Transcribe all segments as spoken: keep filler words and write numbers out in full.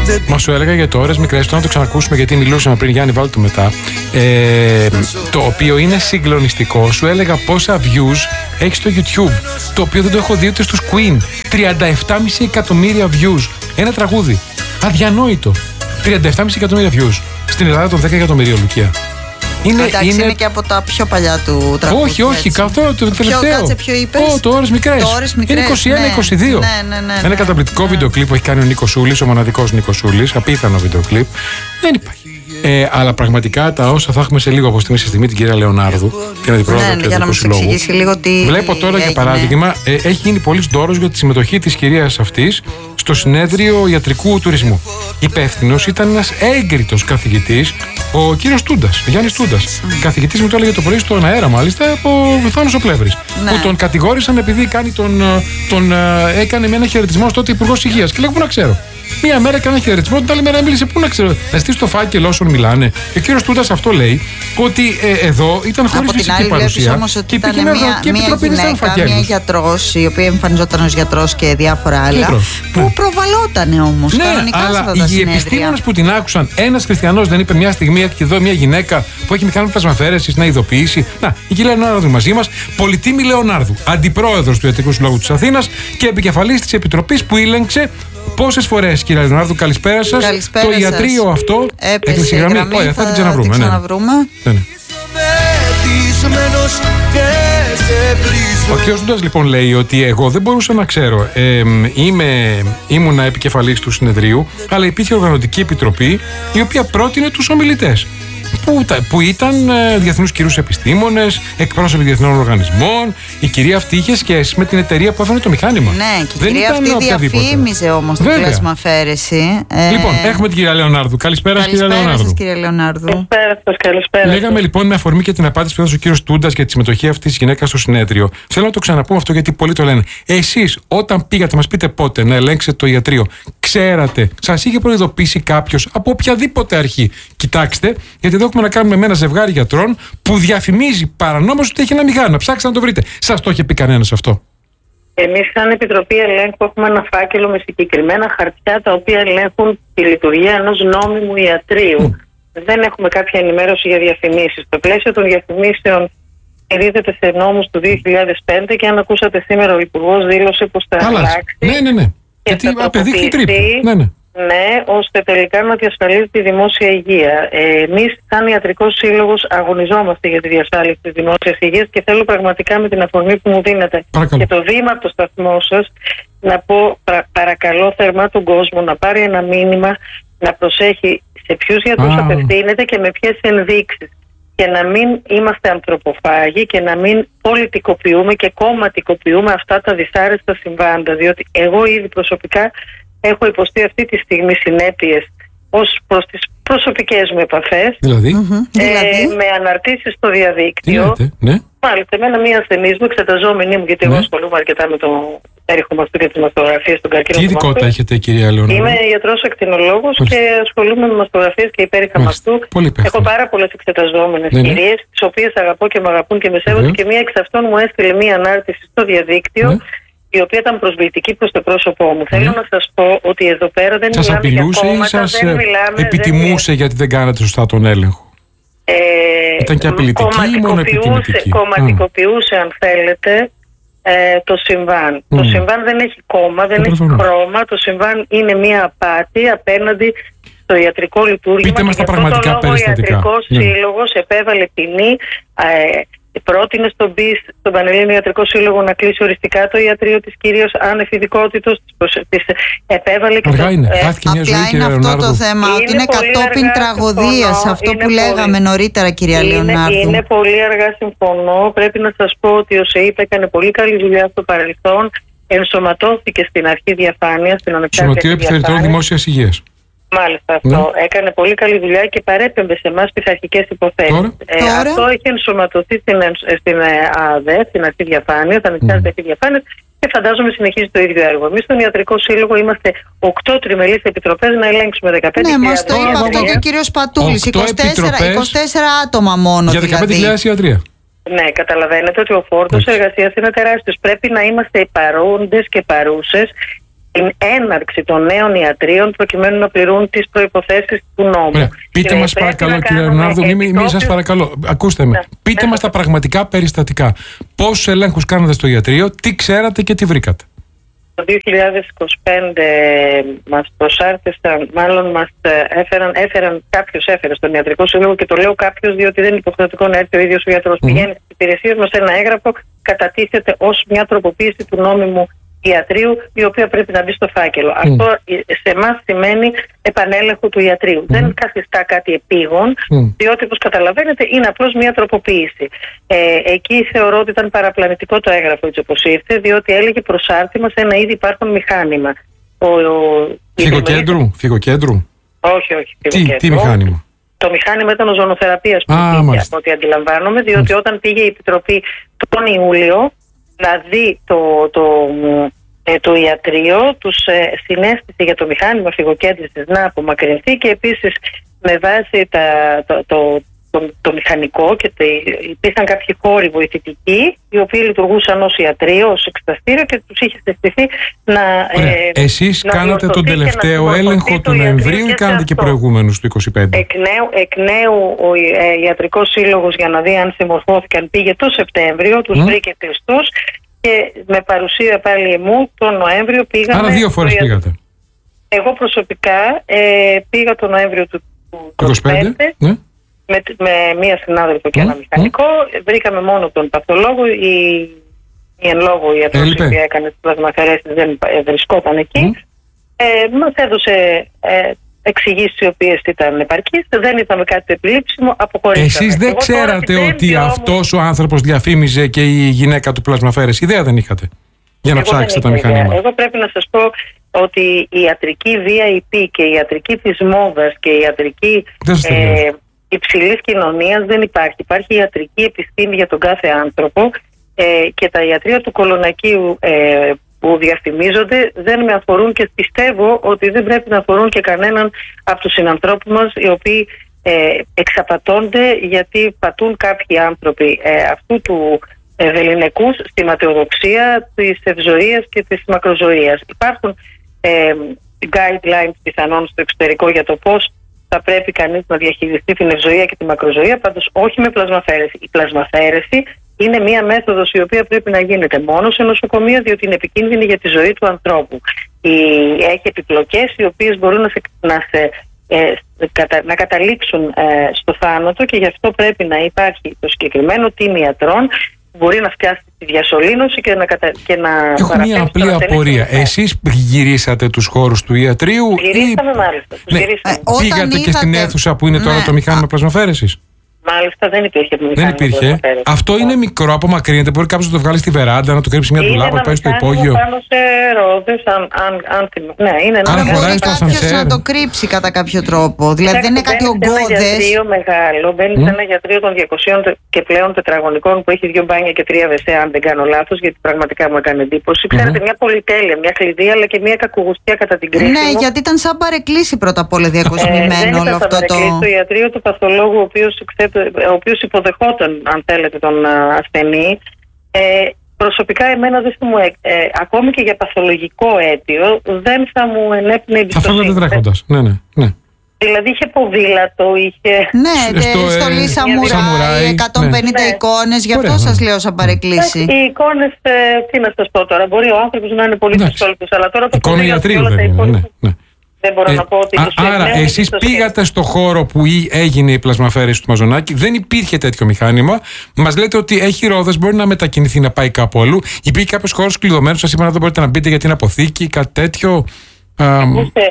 Μα σου έλεγα για το ώρες μικρές, το να το ξανακούσουμε γιατί μιλούσαμε πριν, Γιάννη, βάλτε το μετά. Ε, το οποίο είναι συγκλονιστικό. Σου έλεγα πόσα views έχει στο YouTube. Το οποίο δεν το έχω δει ούτε στους Queen. τριάντα επτά κόμμα πέντε εκατομμύρια views. Ένα τραγούδι. Αδιανόητο. τριάντα επτά κόμμα πέντε εκατομμύρια views. Στην Ελλάδα των δέκα εκατομμυρίων, Λουκία. Είναι, Εντάξει, είναι... είναι και από τα πιο παλιά του τραγούδια. Όχι, όχι, έτσι. Καθόλου το τελευταίο. Ποιο, κάτσε, ποιο είπες? Oh, το ώρες μικρές. Είναι είκοσι ένα είκοσι δύο. Ναι, ναι, ναι, ναι, Ένα ναι, καταπληκτικό ναι. βίντεο κλιπ που έχει κάνει ο Νίκος Σούλης, ο μοναδικός Νίκος Σούλης. Απίθανο βίντεο κλιπ. Δεν υπάρχει. Ε, αλλά πραγματικά τα όσα θα έχουμε σε λίγο από στιγμή σε στιγμή την κυρία Λεωνάρδου, την αντιπρόεδρο του Ιατρικού Συλλόγου. Βλέπω τώρα για παράδειγμα, ε, έχει γίνει πολύ δώρος για τη συμμετοχή της κυρίας αυτής στο συνέδριο ιατρικού τουρισμού. Υπεύθυνος ήταν ένας έγκριτος καθηγητής, ο κύριος Τούντας, ο Γιάννης Τούντας. Mm. Καθηγητής μου το έλεγε το πρωί στον αέρα, μάλιστα, από Θάνος ο Πλεύρης. Ναι. Που τον κατηγόρησαν επειδή κάνει τον, τον, έκανε με ένα χαιρετισμό στο τότε Υπουργός Υγείας. Και λέγω, πού να ξέρω. Μία μέρα έκανε ένα χαιρετισμό, την άλλη μέρα μίλησε. Πού να ξέρω, να στήσει το φάκελο όσων μιλάνε. Και ο κύριος Τούντας αυτό λέει, ότι ε, εδώ ήταν χωρίς φυσική παρουσία. Όμως ότι και ήταν μια, μια, μια γυναίκα, μια γιατρός, η οποία εμφανιζόταν ως γιατρός και διάφορα άλλα. Γιατρός, που ναι. προβαλότανε όμως. Ναι, κανονικά αλλά οι επιστήμονες που την άκουσαν, ένας χριστιανός δεν είπε μια στιγμή, και εδώ μια γυναίκα που έχει μηχάνημα πλασμαφαίρεσης να ειδοποιήσει. Να, η κυρία Λεωνάρδου μαζί μας, Πολυτίμη Λεωνάρδου, αντιπρόεδρος του Ιατρικού Συλλόγου της Αθήνας και επικεφαλής της Επιτροπής που ήλεγξε. Πόσες φορές, κύριε Λεωνάρδου, καλησπέρα σας. Καλησπέρα το ιατρείο σας. αυτό. Έπεσε η γραμμή. γραμμή. Ωραία, θα, θα την ξαναβρούμε. Την ξαναβρούμε. Ναι. Ναι, ναι. Ο κ. Τούντας λοιπόν λέει ότι εγώ δεν μπορούσα να ξέρω. Ε, είμαι, ήμουνα επικεφαλής του συνεδρίου, αλλά υπήρχε οργανωτική επιτροπή η οποία πρότεινε τους ομιλητές. Που, που ήταν ε, διεθνούς κυρίους επιστήμονες, εκπρόσωποι διεθνών οργανισμών. Η κυρία αυτή είχε σχέση με την εταιρεία που έφερε το μηχάνημα. Ναι, και η κυρία αυτή διαφήμιζε όμως την πλασμαφαίρεση. Ε... Λοιπόν, έχουμε την κυρία Λεωνάρδου. Καλησπέρα, κυρία Λεωνάρδου. Σας, κυρία Λεωνάρδου. Καλησπέρα σας, καλησπέρα. Λέγαμε λοιπόν με αφορμή και την απάντηση που έδωσε ο κύριος Τούντας για τη συμμετοχή αυτής της γυναίκας στο συνέδριο. Θέλω να το ξαναπούμε αυτό γιατί πολλοί το λένε. Εσείς όταν πήγατε, μας πείτε πότε να ελέγξετε το ιατρείο, ξέρατε, σας είχε προειδοποιήσει κάποιος από οποιαδήποτε αρχή. Κοιτάξτε, γιατί εδώ έχουμε να κάνουμε με ένα ζευγάρι γιατρών που διαφημίζει παρανόμως ότι έχει ένα μηχάνημα. Ψάξτε να το βρείτε. Σας το είχε πει κανένας αυτό? Εμείς, σαν Επιτροπή Ελέγχου, έχουμε ένα φάκελο με συγκεκριμένα χαρτιά τα οποία ελέγχουν τη λειτουργία ενός νόμιμου ιατρείου. Mm. Δεν έχουμε κάποια ενημέρωση για διαφημίσεις. Στο πλαίσιο των διαφημίσεων στηρίζεται σε νόμους του δύο χιλιάδες πέντε και αν ακούσατε σήμερα ο Υπουργός δήλωσε πως θα αλλάξει. Ναι, ναι, ναι. Και γιατί απεδείχθη τρίπλα. Ναι, ναι. Ναι, ώστε τελικά να διασφαλίζει τη δημόσια υγεία. Ε, εμείς, σαν Ιατρικός Σύλλογος, αγωνιζόμαστε για τη διασφάλιση της δημόσιας υγείας και θέλω πραγματικά με την αφορμή που μου δίνετε παρακαλώ. και το βήμα από το σταθμό σας να πω πρα, παρακαλώ θερμά τον κόσμο να πάρει ένα μήνυμα, να προσέχει σε ποιους γιατρούς ah. απευθύνεται και με ποιες ενδείξεις. Και να μην είμαστε ανθρωποφάγοι και να μην πολιτικοποιούμε και κομματικοποιούμε αυτά τα δυσάρεστα συμβάντα. Διότι εγώ ήδη προσωπικά έχω υποστεί αυτή τη στιγμή συνέπειες ως προς τις προσωπικές μου επαφές. Δηλαδή, ε, δηλαδή. Με αναρτήσεις στο διαδίκτυο. Λέτε, ναι. Μάλιστα, εμένα μία ασθενής μου, εξεταζόμενη μου, γιατί ναι. εγώ ασχολούμαι αρκετά με το έριχο μαστού και τις μαστογραφίες στον καρκίνο. Τι ειδικότητα έχετε, κυρία Λεωνάρδου? Είμαι ιατρός ακτινολόγος και ασχολούμαι με μαστογραφίες και υπέρηχα μαστού. Έχω πάρα πολλές εξεταζόμενες ναι, κυρίες, ναι. τις οποίες αγαπώ και με αγαπούν και με σέβονται, και μία εξ αυτών μου έστειλε μία ανάρτηση στο διαδίκτυο. Ναι. Η οποία ήταν προσβλητική προς το πρόσωπό μου. Mm. Θέλω να σας πω ότι εδώ πέρα δεν σας μιλάμε για κόμματα, σας δεν μιλάμε... επιτιμούσε δεν... γιατί δεν κάνατε σωστά τον έλεγχο. Ε, ήταν και απειλητική ή μόνο επιτιμητική? Κομματικοποιούσε, mm. αν θέλετε, ε, το συμβάν. Mm. Το συμβάν δεν έχει κόμμα, δεν έχει χρώμα. Το συμβάν είναι μια απάτη απέναντι στο ιατρικό λειτουργήμα. Πείτε μας τα πραγματικά περιστατικά. Ο Ιατρικός ναι. Σύλλογος επέβαλε ποινή, ε, πρότεινε στον ΠΙΣ, στον Πανελλήνιο Ιατρικό Σύλλογο, να κλείσει οριστικά το ιατρείο της κυρίως ανεφηδικότητος, της επέβαλε και αργά το... είναι, Ε, χάθηκε μια ζωή, απλά είναι αυτό το θέμα, είναι ότι είναι κατόπιν τραγωδίας, αυτό που λέγαμε πολύ... νωρίτερα, κυρία είναι, Λεωνάρδου. Είναι πολύ αργά, συμφωνώ. Πρέπει να σας πω ότι ο ΣΕΙΠ έκανε πολύ καλή δουλειά στο παρελθόν, ενσωματώθηκε στην αρχή διαφάνεια, στην ανεξάρτητη Σωματείο Επιθεωρητών Δημόσιας Υγείας. Μάλιστα, αυτό. Ναι. Έκανε πολύ καλή δουλειά και παρέπεμπε σε εμάς πειθαρχικές υποθέσεις. Τώρα. Ε, Τώρα. Αυτό έχει ενσωματωθεί στην, στην ΑΔΕ, στην αρχή διαφάνεια, στην ανεξάρτητη αρχή διαφάνεια, και φαντάζομαι συνεχίζει το ίδιο έργο. Εμείς στον Ιατρικό Σύλλογο είμαστε οκτώ τριμελείς επιτροπές να ελέγξουμε δεκαπέντε χιλιάδες. Ναι, μας το είπε αυτό και ο κύριος Πατούλης. είκοσι τέσσερα άτομα μόνο. Για δεκαπέντε χιλιάδες δηλαδή. ιατρία. Ναι, καταλαβαίνετε ότι ο φόρτος εργασίας είναι τεράστιος. Πρέπει να είμαστε παρόντες και παρούσες την έναρξη των νέων ιατρίων προκειμένου να πληρούν τις προϋποθέσεις του νόμου. Ωραία. Πείτε μας παρακαλώ, κύριε Λεωνάρδου, μην μη σας παρακαλώ, ακούστε με. Ναι. Πείτε ναι. μας τα πραγματικά περιστατικά. Πόσους ελέγχους κάνατε στο ιατρείο, τι ξέρατε και τι βρήκατε? Το δύο χιλιάδες είκοσι πέντε μας προσάρτησαν, μάλλον μας έφεραν, έφεραν κάποιος έφερε στον Ιατρικό Σύλλογο, και το λέω κάποιος διότι δεν είναι υποχρεωτικό να έρθει ο ίδιος ο γιατρός. Mm. Πηγαίνει στις υπηρεσίες μας ένα έγγραφο, κατατίθεται ως μια τροποποίηση του νόμιμου ιατρίου, η οποία πρέπει να μπει στο φάκελο. Mm. Αυτό σε εμάς σημαίνει επανέλεγχο του ιατρίου. Mm. Δεν καθιστά κάτι επίγον, mm. διότι όπως καταλαβαίνετε είναι απλώς μια τροποποίηση. Ε, εκεί θεωρώ ότι ήταν παραπλανητικό το έγγραφο έτσι όπως ήρθε, διότι έλεγε προσάρτημα σε ένα ήδη υπάρχον μηχάνημα. Ο, ο, φυγοκέντρου, φυγοκέντρου. Όχι, όχι. Τι, τι μηχάνημα? Το μηχάνημα ήταν οζονοθεραπείας που ah, πήγε, από ό,τι αντιλαμβάνομαι, διότι mm. όταν πήγε η Επιτροπή τον Ιούλιο να δει το, το, ε, το ιατρείο, τους ε, συνέστησε για το μηχάνημα φυγοκέντρησης να απομακρυνθεί, και επίσης με βάση τα, το, το, το, το μηχανικό, και το, υπήρχαν κάποιοι χώροι βοηθητικοί οι οποίοι λειτουργούσαν ως ιατρείο, ως εξεταστήριο, και τους είχε συστηθεί να... Ε, Εσείς να κάνατε τον τελευταίο έλεγχο του Νοεμβρίου ή κάνατε και προηγούμενους του είκοσι πέντε? Εκ νέου, εκ νέου ο ε, Ιατρικός Σύλλογος, για να δει αν συμμορφώθηκαν, πήγε το Σεπτέμβριο, τους mm. βρήκε κλειστούς, και με παρουσία πάλι μου τον Νοέμβριο πήγαμε... Άρα δύο φορές πήγατε. Εγώ προσωπικά ε, πήγα τον Νοέμβριο του είκοσι πέντε, ναι. με, με μία συνάδελφο και mm. ένα μηχανικό. Mm. Βρήκαμε μόνο τον παθολόγο. Η, η εν λόγω ιατρός η οποία έκανε τις πλασμαφαιρέσεις δεν βρισκόταν εκεί. Mm. Ε, μας έδωσε ε, εξηγήσεις οι οποίες ήταν επαρκείς, δεν είδαμε κάτι επιλήψιμο, αποχωρήσαμε. Εσείς δεν Εγώ ξέρατε ότι όμως... αυτός ο άνθρωπος διαφήμιζε και η γυναίκα του πλασμαφέρες? Ιδέα δεν είχατε για να Εγώ ψάξετε τα μηχανήματα? Εγώ πρέπει να σας πω ότι η ιατρική βι άι πι και η ιατρική της μόδας και η ιατρική ε, υψηλής κοινωνίας δεν υπάρχει. Υπάρχει η ιατρική επιστήμη για τον κάθε άνθρωπο, ε, και τα ιατρεία του Κολονακίου ε, που διαφημίζονται δεν με αφορούν, και πιστεύω ότι δεν πρέπει να αφορούν και κανέναν από τους συνανθρώπους μας, οι οποίοι ε, εξαπατώνται γιατί πατούν κάποιοι άνθρωποι ε, αυτού του ευεληνικούς στη ματαιοδοξία της ευζοίας και της μακροζωίας. Υπάρχουν ε, guidelines πιθανόν στο εξωτερικό για το πώς θα πρέπει κανείς να διαχειριστεί την ευζοία και τη μακροζωία, πάντως όχι με πλασμαφέρεση. Η πλασμαφέρεση είναι μία μέθοδος η οποία πρέπει να γίνεται μόνο σε νοσοκομεία, διότι είναι επικίνδυνη για τη ζωή του ανθρώπου. Η, έχει επιπλοκές οι οποίες μπορούν να, σε, να, σε, ε, κατα, να καταλήξουν ε, στο θάνατο, και γι' αυτό πρέπει να υπάρχει το συγκεκριμένο team ιατρών που μπορεί να φτιάσει τη διασωλήνωση και να, κατα, και να Έχω μία απλή απορία. Εσείς γυρίσατε τους χώρους του ιατρίου? Γυρίσαμε, ή... μάλιστα. Ναι. Ε, πήγατε και είδατε... στην αίθουσα που είναι ναι. τώρα το μηχάνημα πλασμαφέρεσης? Μάλιστα, δεν υπήρχε μηχάνημα. Δεν υπήρχε. Αυτό είναι μικρό, απομακρύνεται. Μπορεί κάποιος να το βγάλει στη βεράντα, να το κρύψει μια ντουλάπα, να πάει στο υπόγειο. Πάνω σε ρόδες, αν, αν, αν, ναι, είναι ένα αν μπορεί κάποιος να το κρύψει κατά κάποιο τρόπο. Δηλαδή δεν είναι κάτι ογκώδες. Μπαίνει σε ένα γιατρείο μεγάλο, μπαίνει mm. σε ένα γιατρείο των διακοσίων και πλέον τετραγωνικών που έχει δύο μπάνια και τρία βεσέ, αν δεν κάνω λάθος, γιατί πραγματικά μου έκανε εντύπωση. Mm. Ξέρετε, μια πολυτέλεια, μια κλειδί, αλλά και μια κακουγουστία κατά την κρίση. Ναι, γιατί ήταν σαν παρεκκλήσει πρώτα απ' όλα διακοσμημένο όλο αυτό το. Το ιατρείο του παθολόγου, ο οποίος ο οποίος υποδεχόταν, αν θέλετε, τον ασθενή. Ε, προσωπικά εμένα δεν θα μου, ε, ε, ακόμη και για παθολογικό αίτιο δεν θα μου ενέπνε εμπιστοσύνη. Αυτό δεν τρέχοντας, ναι, ναι, ναι. Δηλαδή είχε ποδήλατο, είχε... Ναι, στο, στο Λί Σαμουράι, εκατόν πενήντα ναι. εικόνες, γι' αυτό Ωραία, σας ναι. λέω σαν παρεκκλήσει. Οι εικόνες, ε, τι να σας πω τώρα, μπορεί ο άνθρωπος να είναι πολύ δυσκόλπος, αλλά τώρα το εικόνα ιατρίου δεν είναι, ναι, ναι. Δεν μπορώ ε, να πω ότι α, άρα, εσείς πήγατε στο χώρο που έγινε η πλασμαφέρεση του Μαζονάκη, δεν υπήρχε τέτοιο μηχάνημα. Μας λέτε ότι έχει ρόδες, μπορεί να μετακινηθεί, να πάει κάπου αλλού. Υπήρχε κάποιος χώρος κλειδωμένος, σας είπαν να δεν μπορείτε να μπείτε γιατί είναι αποθήκη, κάτι τέτοιο. Ακούστε,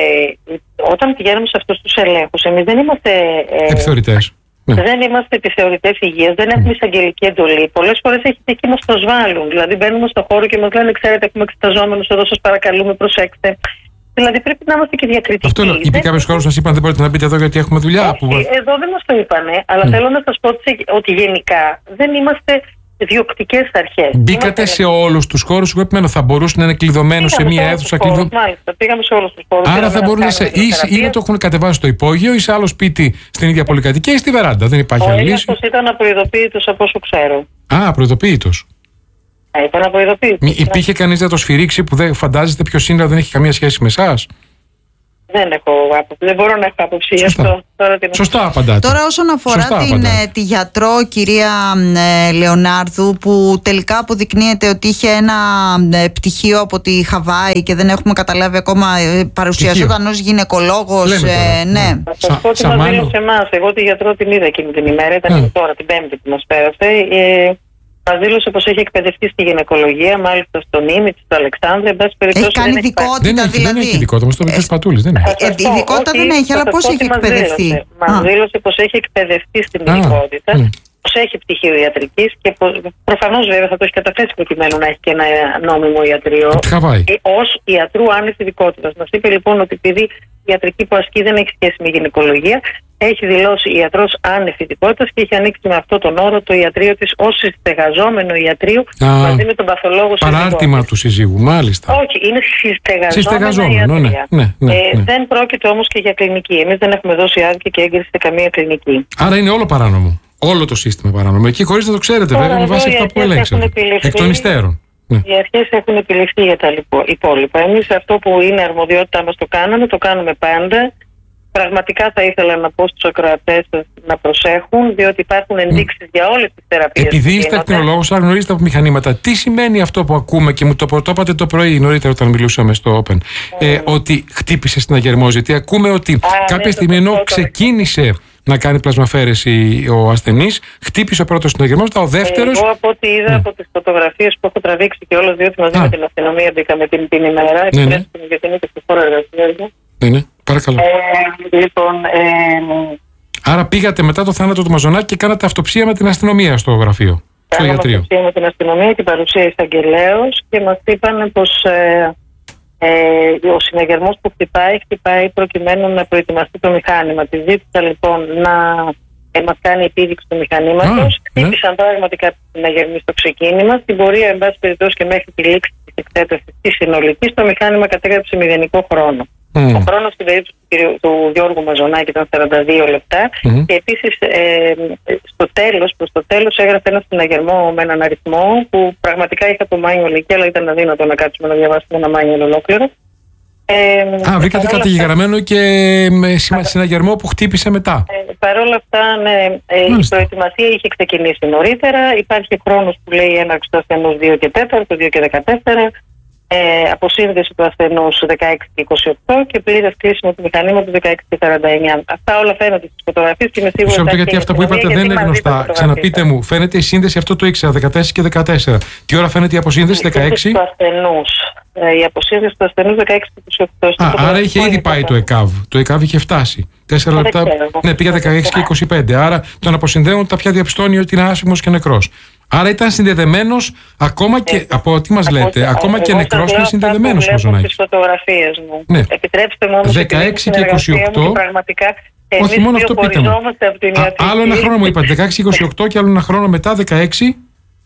ε, όταν πηγαίνουμε σε αυτούς τους ελέγχους, εμείς δεν είμαστε. Ε, επιθεωρητές. Ναι. Δεν είμαστε επιθεωρητές υγείας, δεν έχουμε εισαγγελική εντολή. Πολλές φορές έχει εκεί μας το σβάλουν. Δηλαδή, μπαίνουμε στο χώρο και μας λένε: ξέρετε, έχουμε εξεταζόμενους εδώ, σας παρακαλούμε, προσέξτε. Δηλαδή πρέπει να είμαστε και διακριτικοί. Αυτό λέω. Είπε κάποιος χώρος, σας είπαν δεν μπορείτε να μπείτε εδώ γιατί έχουμε δουλειά. Όχι, που... Εδώ δεν μας το είπανε, αλλά mm. θέλω να σας πω ότι γενικά δεν είμαστε διοκτικές αρχές. Μπήκατε είμαστε... σε όλους τους χώρους, εγώ επιμένω, θα μπορούσε να είναι κλειδωμένο σε μία αίθουσα. Κλειδω... Μάλιστα, πήγαμε σε όλους τους χώρους. Άρα θα μπορούν να σε. Ή να το έχουν κατεβάσει στο υπόγειο ή σε άλλο σπίτι στην ίδια πολυκατοικία ή στη βεράντα. Δεν υπάρχει άλλη λύση. Ο ήταν απροειδοποίητος από όσο ξέρω. Α, απροειδοποίητος. Ήταν από ειδοποίηση. Υπήρχε κανείς να το σφυρίξει που δεν φαντάζεστε ποιος είναι, δεν έχει καμία σχέση με εσάς? Δεν έχω άποψη, δεν μπορώ να έχω άποψη γι' αυτό. Τώρα την... Σωστά απαντάτε. Τώρα όσον αφορά την, τη γιατρό κυρία ε, Λεωνάρδου, που τελικά αποδεικνύεται ότι είχε ένα ε, πτυχίο από τη Χαβάη και δεν έχουμε καταλάβει ακόμα, ε, παρουσιαζόταν ως γυναικολόγος. Ε, ναι. Θα σας πω τι μας δήλωσε εμάς. Εγώ τη γιατρό την είδα εκείνη την ημέρα, ήταν ναι. τώρα την Πέμπτη που μας πέρασε. Ε, Μας δήλωσε πως έχει εκπαιδευτεί στη γυναικολογία, μάλιστα στον Ήμιτ, στο Αλεξάνδρεια. Εν πάση περιπτώσει, έχει κάνει ειδικότητα, δεν δηλαδή. Δεν έχει ειδικότητα, όμως το Μητρός Πατούλης δεν έχει. Ειδικότητα δεν έχει, αλλά πώς έχει εκπαιδευτεί? Μας δήλωσε πως έχει εκπαιδευτεί στην ειδικότητα, πως έχει πτυχίο ιατρικής και προφανώς βέβαια θα το έχει καταθέσει προκειμένου να έχει και ένα νόμιμο ιατρείο. Ως ιατρού άνευ ειδικότητας. Μας είπε λοιπόν ότι επειδή η ιατρική που ασκεί δεν έχει σχέση με γυναικολογία, έχει δηλώσει ιατρός άνευ ειδικότητας και έχει ανοίξει με αυτόν τον όρο το ιατρείο της ως συστεγαζόμενο ιατρείο μαζί με τον παθολόγο. Παράρτημα του συζύγου, μάλιστα. Όχι, είναι συστεγαζόμενο ιατρεία. Ναι, ναι, ναι. Ε, δεν πρόκειται όμως και για κλινική. Εμείς δεν έχουμε δώσει άδεια και έγκριση σε καμία κλινική. Άρα είναι όλο παράνομο. Όλο το σύστημα παράνομο. Εκεί χωρίς να το ξέρετε, βέβαια, με βάση αυτά που ελέγξατε. Εκ των υστέρων. Ναι. Οι αρχές έχουν επιληφθεί για τα υπόλοιπα. Εμείς αυτό που είναι αρμοδιότητά μας το κάναμε, το κάνουμε πάντα. Πραγματικά θα ήθελα να πω στους ακροατές να προσέχουν, διότι υπάρχουν ενδείξεις mm. για όλες τις θεραπείες. Επειδή είστε ακτινολόγος, αλλά γνωρίζετε από μηχανήματα, τι σημαίνει αυτό που ακούμε και μου το πρωτόπατε το πρωί νωρίτερα όταν μιλούσαμε στο Open, mm. ε, ότι χτύπησε συναγερμό? Γιατί ακούμε ότι Α, κάποια ναι, στιγμή ενώ ξεκίνησε να κάνει πλασμαφέρεση ο ασθενής, χτύπησε ο πρώτος συναγερμός, μετά ο δεύτερος. Εγώ από ό,τι είδα mm. από τις φωτογραφίες που έχω τραβήξει και όλες, διότι μαζί με την αστυνομία μπήκαμε την, την ημέρα, ναι, επιτρέψτε μου γιατί είναι και στο χώρο εργασίας. Ναι, ναι, παρακαλώ. Ε, λοιπόν, ε, Άρα πήγατε μετά το θάνατο του Μαζονάκη και κάνατε αυτοψία με την αστυνομία στο γραφείο, στο ιατρείο. Αυτοψία με την αστυνομία και παρουσία εισαγγελέως και μας είπαν πως ε, ε, ο συναγερμός που χτυπάει, χτυπάει προκειμένου να προετοιμαστεί το μηχάνημα. Τη ζήτησα λοιπόν να ε, μας κάνει επίδειξη του μηχανήματος. Χτύπησαν ναι. πραγματικά τη συναγερμή στο ξεκίνημα. Στην πορεία, εν πάση περιπτώσει και μέχρι τη λήξη της εξέτασης της συνολικής, το μηχάνημα κατέγραψε μηδενικό χρόνο. Mm. Ο χρόνος στην περίπτωση του, του, του Γιώργου Μαζονάκη ήταν σαράντα δύο λεπτά mm. και επίσης ε, στο τέλος, προς το τέλος έγραφε ένα συναγερμό με έναν αριθμό που πραγματικά είχα το manual εκεί, αλλά ήταν αδύνατο να κάτσουμε να διαβάσουμε ένα manual ολόκληρο. Ε, Α, βρήκατε καταγεγραμμένο και με συναγερμό που χτύπησε μετά. Ε, Παρ' όλα αυτά, ναι, ε, η προετοιμασία είχε ξεκινήσει νωρίτερα. Υπάρχει χρόνος που λέει έναρξη του ασθενούς δύο και τέσσερα, το δύο και δεκατέσσερα. Ε, αποσύνδεση του ασθενούς δεκαέξι και είκοσι οκτώ και πλήρες κλείσιμο του μηχανήματος δεκαέξι και σαράντα εννιά. Αυτά όλα φαίνονται στις φωτογραφίες και είμαι σίγουρη ότι. Γιατί αυτά που είπατε δεν είναι γνωστά. Ξαναπείτε μου, φαίνεται η σύνδεση, αυτό το ήξερα, δεκατέσσερα και δεκατέσσερα. Τι ώρα φαίνεται η αποσύνδεση, δεκαέξι? Του ασθενούς. Ε, η αποσύνδεση του ασθενούς δεκαέξι και είκοσι οκτώ. Α, άρα είχε ήδη πάει το ΕΚΑΒ. Το ΕΚΑΒ είχε φτάσει. τέσσερα λεπτά. Ναι, πήγα δεκαέξι και είκοσι πέντε. Άρα τον αποσυνδέουν, τα πια διαπιστώνει ότι είναι άσημος και νεκρός. Άρα ήταν συνδεδεμένος ακόμα και, ε, από τι μας λέτε, ε, ακόμα και νεκρός είναι συνδεδεμένος ο Μαζονάκης. Στις φωτογραφίες μου. Ναι. Επιτρέψτε μου όμως δεκαέξι και είκοσι οκτώ. Πραγματικά, όχι μόνο αυτό πείτε μου. Α, άλλο ένα χρόνο μου είπατε, δεκαέξι και είκοσι οκτώ και άλλο ένα χρόνο μετά, δεκαέξι.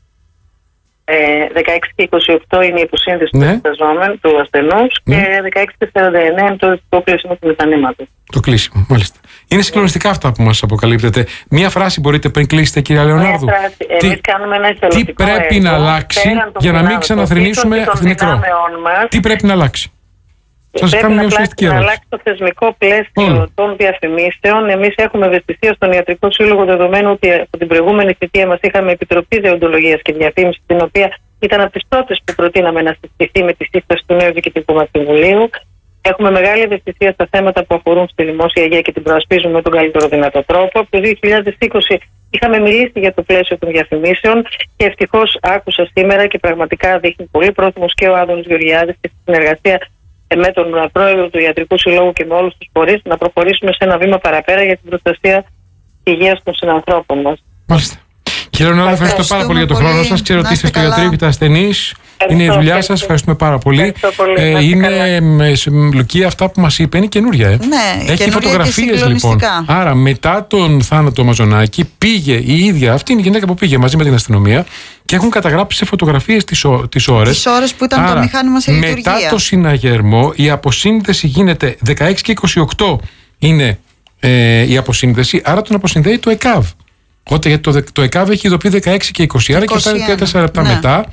Ε, δεκαέξι και είκοσι οκτώ είναι η υποσύνδεση ναι. του, του ασθενούς ναι. και δεκαέξι και σαράντα εννιά είναι το, το κλείσιμο του μηχανήματος. Το κλείσιμο, μάλιστα. Είναι συγκλονιστικά αυτά που μας αποκαλύπτετε. Μία φράση μπορείτε πριν κλείσετε, κυρία Λεωνάρδου. Τι, Εμείς κάνουμε ένα τι πρέπει έργο, να αλλάξει για να μην ξαναθρηνήσουμε νεκρό? Τι πρέπει να αλλάξει? Σας πρέπει να, να αλλάξει το θεσμικό πλαίσιο Όλο. των διαφημίσεων. Εμείς έχουμε ευαισθησία στον Ιατρικό Σύλλογο, δεδομένου ότι από την προηγούμενη θητεία μας είχαμε Επιτροπή Δεοντολογίας και Διαφήμισης, την οποία ήταν από τις πρώτες που προτείναμε να συστηθεί με τη σύσταση του νέου Διοικητικού μας Συμβουλίου. Έχουμε μεγάλη ευαισθησία στα θέματα που αφορούν στη δημόσια υγεία και την προασπίζουμε με τον καλύτερο δυνατό τρόπο. Από το δύο χιλιάδες είκοσι είχαμε μιλήσει για το πλαίσιο των διαφημίσεων και ευτυχώς άκουσα σήμερα και πραγματικά δείχνει πολύ πρόθυμος και ο Άδωνης Γεωργιάδης και στη συνεργασία με τον πρόεδρο του Ιατρικού Συλλόγου και με όλους τους φορείς να προχωρήσουμε σε ένα βήμα παραπέρα για την προστασία της υγείας των συνανθρώπων μας. Μάλιστα. Κύριε Λεωνάρδου, ευχαριστώ πάρα πολύ για τον χρόνο σας. Ξέρω ότι είστε στο ιατρείο και τα ασθενείς. Είναι η δουλειά σας. Ευχαριστούμε πάρα πολύ. πολύ. Ε, είναι με Λουκία αυτά που μας είπε. Είναι καινούρια. Ε. Ναι, έχει φωτογραφίες λοιπόν. Άρα μετά τον θάνατο Μαζονάκη πήγε η ίδια, αυτή είναι η γυναίκα που πήγε μαζί με την αστυνομία και έχουν καταγράψει σε φωτογραφίες τις, τις ώρες. Τις ώρες που ήταν Άρα, το μηχάνημα σε λειτουργία. Μετά το συναγερμό η αποσύνδεση γίνεται δεκαέξι και είκοσι οκτώ είναι ε, η αποσύνδεση. Άρα τον αποσυνδέει το ΕΚΑΒ. Όταν το, το ΕΚΑΒ έχει ειδοποιεί δεκαέξι και είκοσι, άρα και φτάνει τέσσερα λεπτά ναι. μετά.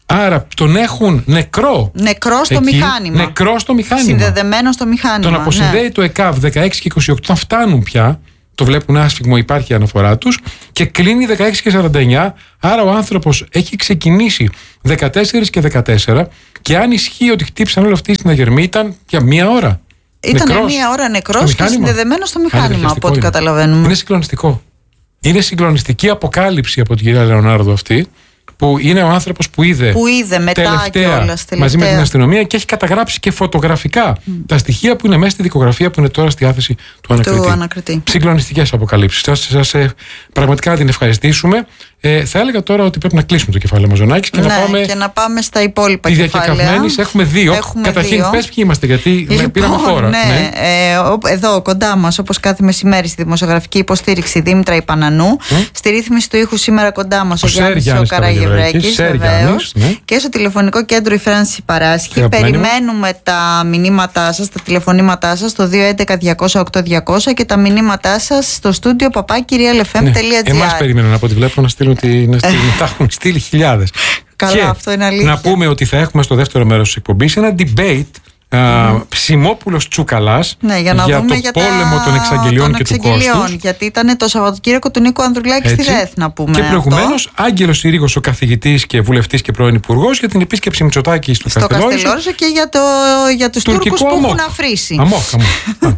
Άρα τον έχουν νεκρό. Νεκρό στο εκεί, μηχάνημα. Νεκρό στο μηχάνημα. Συνδεδεμένο στο μηχάνημα. Τον αποσυνδέει ναι. το ΕΚΑΒ δεκαέξι και είκοσι οκτώ, όταν φτάνουν πια, το βλέπουν άσφιγμο, υπάρχει η αναφορά τους, και κλείνει δεκαέξι και σαράντα εννιά. Άρα ο άνθρωπος έχει ξεκινήσει δεκατέσσερα και δεκατέσσερα, και αν ισχύει ότι χτύπησαν όλοι αυτοί στην Αγερμή, ήταν για μία ώρα. Ήταν μία ώρα νεκρός και συνδεδεμένος στο μηχάνημα, από ό,τι καταλαβαίνουμε. Είναι συγκλονιστικό. Είναι συγκλονιστική αποκάλυψη από την κυρία Λεωνάρδου αυτή, που είναι ο άνθρωπος που είδε, που είδε μετά τελευταία, και όλας, τελευταία μαζί με την αστυνομία, και έχει καταγράψει και φωτογραφικά mm. τα στοιχεία που είναι μέσα στη δικογραφία που είναι τώρα στη διάθεση του ανακριτή. ανακριτή. Συγκλονιστικές αποκαλύψεις. Σας, σας ε, πραγματικά να την ευχαριστήσουμε. Ε, θα έλεγα τώρα ότι πρέπει να κλείσουμε το κεφάλαιο Μαζονάκης και, ναι, να πάμε και να πάμε στα υπόλοιπα τη κεφάλαια. Διακεκαυμένης. Έχουμε δύο. Έχουμε Καταρχήν, δύο. πες ποιοι είμαστε, γιατί λοιπόν, πήραμε φόρα. Ναι, ναι. Ε, εδώ κοντά μας, όπως κάθε μεσημέρι, στη δημοσιογραφική υποστήριξη Δήμητρα Ιπανανού. Mm. Στη ρύθμιση του ήχου σήμερα κοντά μας ο, ο Γιάννης ο Καραγευρέκης, βεβαίως. Ναι. Και στο τηλεφωνικό κέντρο η Φράνση Παράσχη. Περιμένουμε τα μηνύματά σας, τα τηλεφωνήματά σας στο δύο έντεκα διακόσια οκτώ διακόσια και τα μηνύματά σας στο στούντιο παπάκι realfm τελεία gr. Εμάς περιμένουν από ό,τι βλέπω να στείλουν τη. Τα έχουν στείλει χιλιάδες. Καλά, και αυτό είναι αλήθεια. Να πούμε ότι θα έχουμε στο δεύτερο μέρος της εκπομπής ένα debate mm. Ψημόπουλος Τσούκαλας, ναι, για, να για δούμε το για πόλεμο τα... των εξαγγελιών και του κόστους. Γιατί ήταν το Σαββατοκύριακο του Νίκου Ανδρουλάκη στη ΔΕΘ, να πούμε. Και προηγουμένως Άγγελος Συρίγος, ο καθηγητής και βουλευτής και πρώην υπουργός, για την επίσκεψη Μητσοτάκη στο, στο Καστελόριζο. Και για, το, για τους Τούρκους που έχουν αφρίσει. Αμόκ, αμόκ.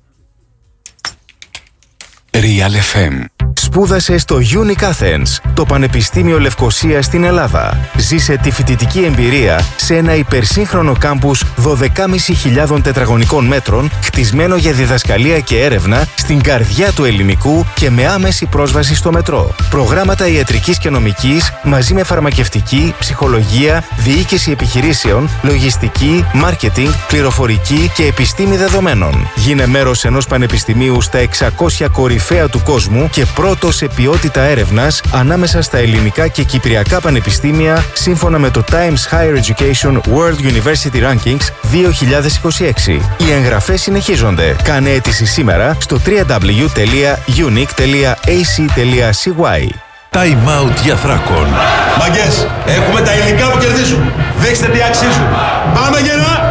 Real εφ εμ. Σπούδασε στο Unique Athens, το Πανεπιστήμιο Λευκωσίας στην Ελλάδα. Ζήσε τη φοιτητική εμπειρία σε ένα υπερσύγχρονο κάμπους δώδεκα χιλιάδες πεντακόσια τετραγωνικών μέτρων, χτισμένο για διδασκαλία και έρευνα στην καρδιά του ελληνικού και με άμεση πρόσβαση στο μετρό. Προγράμματα ιατρικής και νομικής μαζί με φαρμακευτική, ψυχολογία, διοίκηση επιχειρήσεων, λογιστική, μάρκετινγκ, πληροφορική και επιστήμη δεδομένων. Γίνε μέρος ενός πανεπιστημίου στα εξακόσια κορυφαία του κόσμου και πρώτο σε ποιότητα έρευνας ανάμεσα στα ελληνικά και κυπριακά πανεπιστήμια, σύμφωνα με το Times Higher Education World University Rankings δύο χιλιάδες είκοσι έξι. Οι εγγραφές συνεχίζονται. Κάνε αίτηση σήμερα στο double-u double-u double-u τελεία unique τελεία a c τελεία c y. Time out για Θράκον. Μαγκές, έχουμε τα υλικά που κερδίζουν. Δείξτε τι αξίζουν. Πάμε γερά!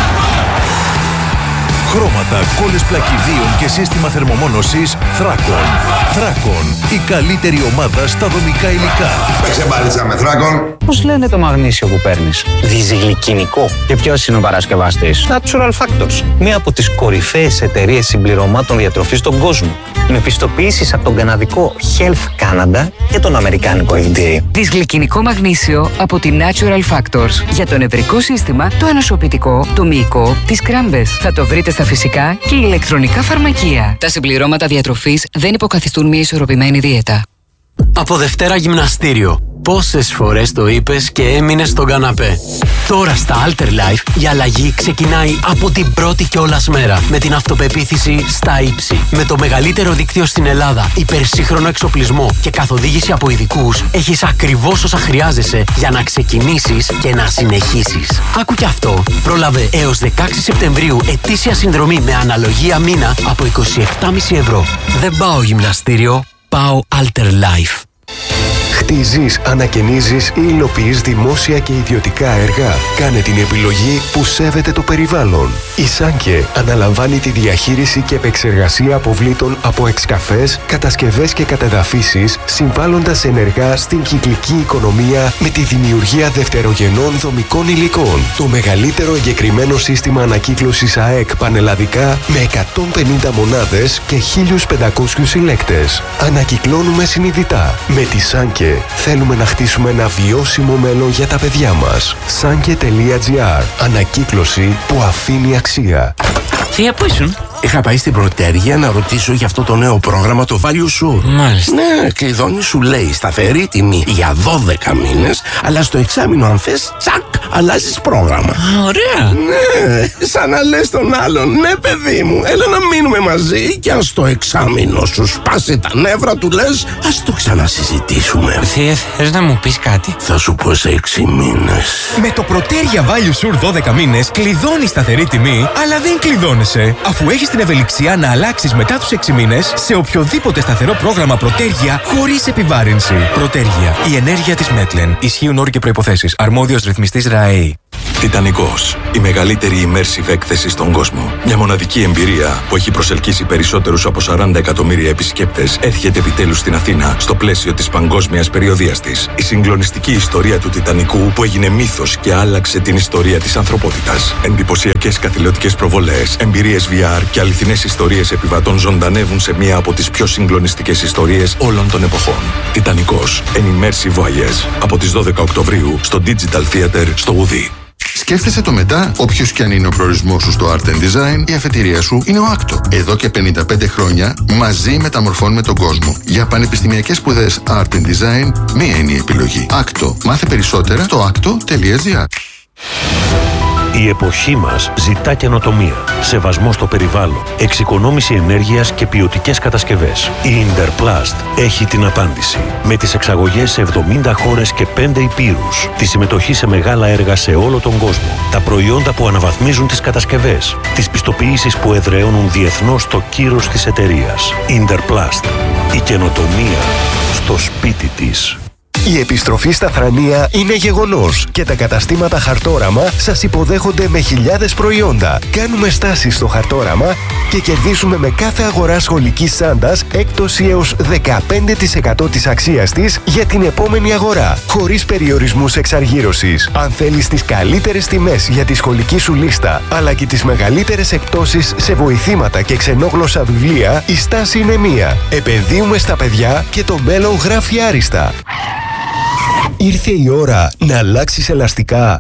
Χρώματα, κόλλες πλακιδίων και σύστημα θερμομόνωσης Θράκον. Θράκον, η καλύτερη ομάδα στα δομικά υλικά. Παίξε μπάλιτσα με Θράκον. Πώς λένε το μαγνήσιο που παίρνεις? Διζυγλικινικό. Και ποιος είναι ο παρασκευαστής? Natural Factors. Μία από τις κορυφαίες εταιρείες συμπληρωμάτων διατροφής στον κόσμο. Με πιστοποιήσεις από τον καναδικό Health Canada και τον αμερικάνικο εφ ντι έι. Δυσγλυκινικό μαγνήσιο από τη Natural Factors. Για το νευρικό σύστημα, το ανοσοποιητικό, το μυϊκό, τις κράμπες. Θα το βρείτε στα φυσικά και ηλεκτρονικά φαρμακεία. Τα συμπληρώματα διατροφής δεν υποκαθιστούν μια ισορροπημένη δίαιτα. Από Δευτέρα γυμναστήριο. Πόσες φορές το είπες και έμεινες στον καναπέ? Τώρα στα Alter Life η αλλαγή ξεκινάει από την πρώτη κιόλας μέρα. Με την αυτοπεποίθηση στα ύψη. Με το μεγαλύτερο δίκτυο στην Ελλάδα, υπερσύγχρονο εξοπλισμό και καθοδήγηση από ειδικούς, έχεις ακριβώς όσα χρειάζεσαι για να ξεκινήσεις και να συνεχίσεις. Άκου κι αυτό. Πρόλαβε έως δεκαέξι Σεπτεμβρίου ετήσια συνδρομή με αναλογία μήνα από είκοσι επτά κόμμα πέντε ευρώ. Δεν πάω γυμναστήριο, πάω Alter Life. Χτίζεις, ανακαινίζεις ή υλοποιείς δημόσια και ιδιωτικά έργα. Κάνε την επιλογή που σέβεται το περιβάλλον. Η Σάνκε αναλαμβάνει τη διαχείριση και επεξεργασία αποβλήτων από εξκαφές, κατασκευές και κατεδαφίσεις, συμβάλλοντας ενεργά στην κυκλική οικονομία με τη δημιουργία δευτερογενών δομικών υλικών. Το μεγαλύτερο εγκεκριμένο σύστημα ανακύκλωσης ΑΕΚ πανελλαδικά με εκατόν πενήντα μονάδες και χίλιους πεντακόσιους συλλέκτες. Ανακυκλώνουμε συνειδητά. Με τη Σάνκε θέλουμε να χτίσουμε ένα βιώσιμο μέλλον για τα παιδιά μας. Sanke τελεία gr. Ανακύκλωση που αφήνει αξία. Θεία, πού ήσουν? Είχα πάει στην Πρωτέργεια να ρωτήσω για αυτό το νέο πρόγραμμα, το Value Sure. Μάλιστα. Ναι, κλειδώνει, σου λέει σταθερή τιμή για δώδεκα μήνες, αλλά στο εξάμηνο αν θες, τσακ, αλλάζεις πρόγραμμα. Α, ωραία. Ναι, σαν να λες τον άλλον, ναι παιδί μου, έλα να μείνουμε μαζί και αν στο εξάμηνο σου σπάσει τα νεύρα του λες, ας το ξανασυζητήσουμε. Θεία, θες να μου πεις κάτι? Θα σου πω σε έξι μήνες. Με το Πρωτέργεια Value Sure δώδεκα μήνες κλειδώνει σταθερή τιμή, αλλά δεν κλειδώνεσαι, αφού έχεις την ευελιξία να αλλάξεις μετά τους έξι μήνες σε οποιοδήποτε σταθερό πρόγραμμα Προτέργεια χωρίς επιβάρυνση. Προτέργεια. Η ενέργεια της Μέτλεν. Ισχύουν όροι και προϋποθέσεις. Αρμόδιος ρυθμιστής ΡΑΕΗ. Τιτανικός. Η μεγαλύτερη immersive έκθεση στον κόσμο. Μια μοναδική εμπειρία που έχει προσελκύσει περισσότερους από σαράντα εκατομμύρια επισκέπτες έρχεται επιτέλους στην Αθήνα στο πλαίσιο της παγκόσμιας περιοδείας της. Η συγκλονιστική ιστορία του Τιτανικού που έγινε μύθος και άλλαξε την ιστορία της ανθρωπότητας. Εντυπωσιακές καθηλωτικές προβολές, εμπειρίες βι αρ και αληθινές ιστορίες επιβατών ζωντανεύουν σε μία από τις πιο συγκλονιστικές ιστορίες όλων των εποχών. Τιτανικός. An immersive voyage. Από τις δώδεκα Οκτωβρίου στο Digital Theater στο Ουδί. Σκέφτεσαι το μετά, όποιος κι αν είναι ο προορισμός σου στο Art and Design, η αφετηρία σου είναι ο άκτο. Εδώ και πενήντα πέντε χρόνια μαζί μεταμορφώνουμε τον κόσμο. Για πανεπιστημιακές σπουδές Art and Design, μία είναι η επιλογή. άκτο. Μάθε περισσότερα στο άκτο τελεία τζι άρ. Η εποχή μας ζητά καινοτομία, σεβασμό στο περιβάλλον, εξοικονόμηση ενέργειας και ποιοτικές κατασκευές. Η Interplast έχει την απάντηση. Με τις εξαγωγές σε εβδομήντα χώρες και πέντε υπήρους, τη συμμετοχή σε μεγάλα έργα σε όλο τον κόσμο, τα προϊόντα που αναβαθμίζουν τις κατασκευές, τις πιστοποιήσεις που εδραιώνουν διεθνώς το κύρος της εταιρείας. Interplast. Η καινοτομία στο σπίτι της. Η επιστροφή στα Θρανία είναι γεγονός και τα καταστήματα Χαρτόραμα σας υποδέχονται με χιλιάδες προϊόντα. Κάνουμε στάσεις στο Χαρτόραμα και κερδίζουμε με κάθε αγορά σχολικής σάντας έκπτωση έως δεκαπέντε τοις εκατό της αξίας της για την επόμενη αγορά, χωρίς περιορισμούς εξαργύρωσης. Αν θέλεις τις καλύτερες τιμές για τη σχολική σου λίστα, αλλά και τις μεγαλύτερες εκπτώσεις σε βοηθήματα και ξενόγλωσσα βιβλία, η στάση είναι μία. Επενδύουμε στα παιδιά και το μέλλον γράφει άριστα. Ήρθε η ώρα να αλλάξεις ελαστικά.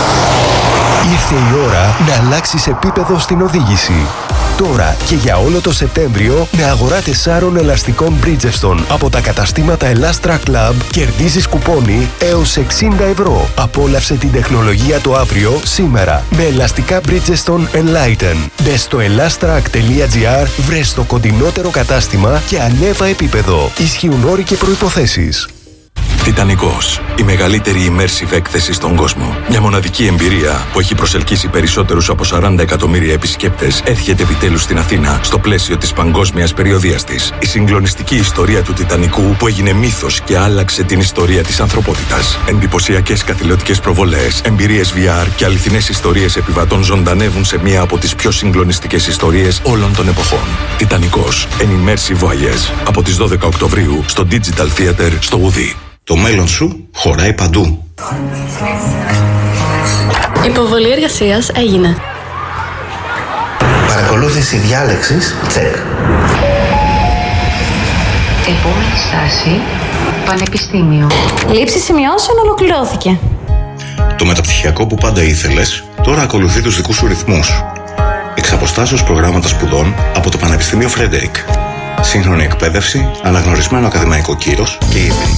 Ήρθε η ώρα να αλλάξεις επίπεδο στην οδήγηση. Τώρα και για όλο το Σεπτέμβριο, με αγορά τεσσάρων ελαστικών Bridgestone από τα καταστήματα Elastra Club, κερδίζεις κουπόνι έως εξήντα ευρώ. Απόλαυσε την τεχνολογία το αύριο, σήμερα, με ελαστικά Bridgestone Enlighten. Μπες στο elastrak τελεία τζι άρ, βρες το κοντινότερο κατάστημα και ανέβα επίπεδο. Ισχύουν όροι και προϋποθέσεις. Τιτανικός. Η μεγαλύτερη immersive έκθεση στον κόσμο. Μια μοναδική εμπειρία που έχει προσελκύσει περισσότερους από σαράντα εκατομμύρια επισκέπτες έρχεται επιτέλους στην Αθήνα στο πλαίσιο της παγκόσμιας περιοδείας της. Η συγκλονιστική ιστορία του Τιτανικού που έγινε μύθος και άλλαξε την ιστορία της ανθρωπότητας. Εντυπωσιακές καθηλωτικές προβολές, εμπειρίες βι αρ και αληθινές ιστορίες επιβατών ζωντανεύουν σε μία από τις πιο συγκλονιστικές ιστορίες όλων των εποχών. Τιτανικός. An immersive voyage. Από τις δώδεκα Οκτωβρίου στο Digital Theater στο Ουδί. Το μέλλον σου χωράει παντού. Υποβολή εργασίας έγινε. Παρακολούθηση διάλεξης, τσεκ. Επόμενη στάση, πανεπιστήμιο. Λήψη σημειώσεων ολοκληρώθηκε. Το μεταπτυχιακό που πάντα ήθελες, τώρα ακολουθεί τους δικούς σου ρυθμούς. Εξ αποστάσεως προγράμματα σπουδών από το Πανεπιστήμιο Φρέντερικ. Σύγχρονη εκπαίδευση, αναγνωρισμένο ακαδημαϊκό κύρος και ύβρι.